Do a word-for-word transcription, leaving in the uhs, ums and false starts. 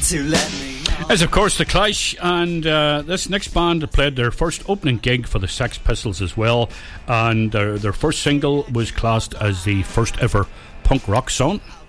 to let me know. As of course the Clash, and uh, this next band played their first opening gig for the Sex Pistols as well, and their, their first single was classed as the first ever punk rock song.